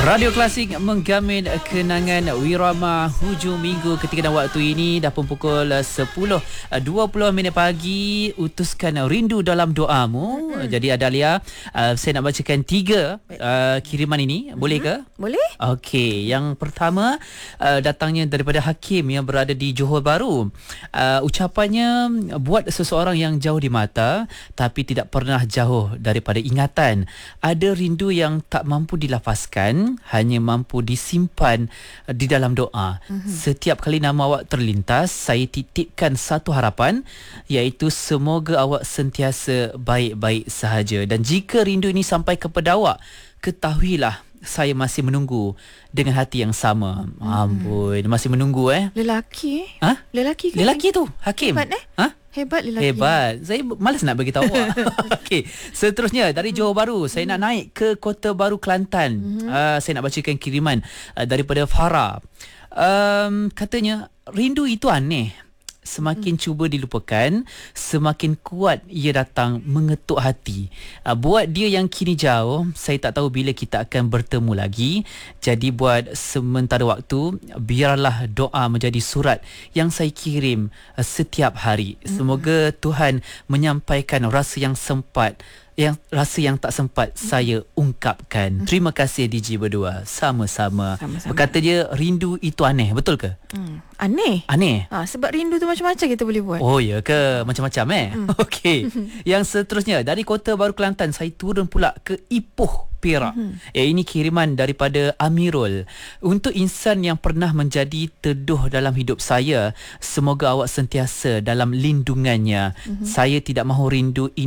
Radio Klasik menggamin kenangan Wirama hujung minggu ketika dan waktu ini dah pun pukul 10.20 pagi. Utuskan rindu dalam doamu. Jadi Adalia, saya nak bacakan 3 kiriman ini. Boleh ke? Boleh. Okey, yang pertama datangnya daripada Hakim yang berada di Johor Bahru. Ucapannya, buat seseorang yang jauh di mata tapi tidak pernah jauh daripada ingatan. Ada rindu yang tak mampu dilafazkan, hanya mampu disimpan di dalam doa. Setiap kali nama awak terlintas, saya titipkan satu harapan, iaitu semoga awak sentiasa baik-baik sahaja. Dan jika rindu ini sampai kepada awak, ketahuilah saya masih menunggu dengan hati yang sama. Amboi, masih menunggu Lelaki Ha? Lelaki ke? Lelaki tu, Hakim. Hebat Ha? Hebat lelaki. Hebat. Saya malas nak bagi tahu awak. Okey, seterusnya dari Johor Bahru, saya nak naik ke Kota Baru, Kelantan. Saya nak bacakan kiriman daripada Farah. Katanya, rindu itu aneh. Semakin cuba dilupakan, semakin kuat ia datang mengetuk hati. Buat dia yang kini jauh, saya tak tahu bila kita akan bertemu lagi. Jadi buat sementara waktu, biarlah doa menjadi surat yang saya kirim setiap hari. Semoga Tuhan menyampaikan rasa yang tak sempat saya ungkapkan. Terima kasih DJ berdua. Sama-sama. Berkata dia, rindu itu aneh. Betul ke? Aneh. Aneh. Sebab rindu tu macam-macam kita boleh buat. Oh ya ke? Macam-macam Okey. Yang seterusnya dari Kota Baru, Kelantan, saya turun pula ke Ipoh, Perak. Ini kiriman daripada Amirul. Untuk insan yang pernah menjadi teduh dalam hidup saya, semoga awak sentiasa dalam lindungannya. Saya tidak mahu rindu ini